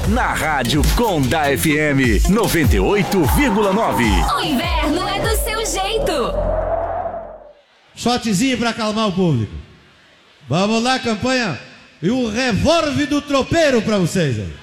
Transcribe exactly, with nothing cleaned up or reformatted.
Na Rádio Conda F M noventa e oito vírgula nove. O inverno é do seu jeito. Shotzinho pra acalmar o público. Vamos lá, campanha. E o revólver do tropeiro pra vocês aí.